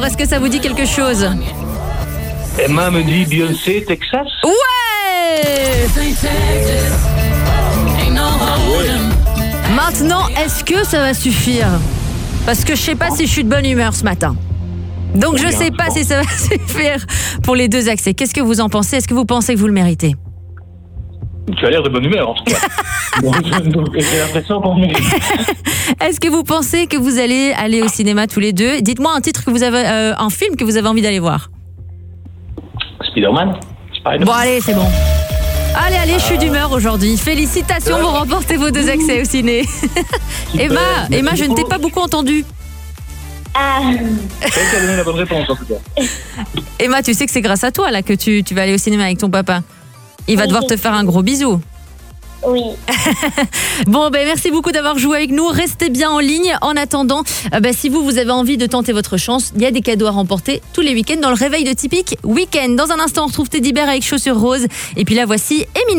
est-ce que ça vous dit quelque chose? Emma me dit Beyoncé, Texas. Ouais! Maintenant, est-ce que ça va suffire? Parce que je sais pas si je suis de bonne humeur ce matin. Donc je sais pas si ça va suffire pour les deux accès. Qu'est-ce que vous en pensez? Est-ce que vous pensez que vous le méritez? Tu as l'air de bonne humeur en tout cas. Donc, j'ai l'impression qu'on mérite. Est-ce que vous pensez que vous allez aller au cinéma tous les deux? Dites-moi un titre que vous avez, un film que vous avez envie d'aller voir. Spider-Man. Bon allez, c'est bon. Allez, je suis d'humeur aujourd'hui. Félicitations, vous remportez vos deux accès au ciné. Emma, je ne t'ai pas beaucoup entendu. C'est elle qui a donné la bonne réponse en tout cas. Emma, tu sais que c'est grâce à toi là que tu vas aller au cinéma avec ton papa. Il va devoir te faire un gros bisou. Oui. Bon, merci beaucoup d'avoir joué avec nous. Restez bien en ligne. En attendant, si vous avez envie de tenter votre chance, il y a des cadeaux à remporter tous les week-ends dans le réveil de Typique Week-end. Dans un instant, on retrouve Teddy Bear avec Chaussures Roses. Et puis là, voici Eminem.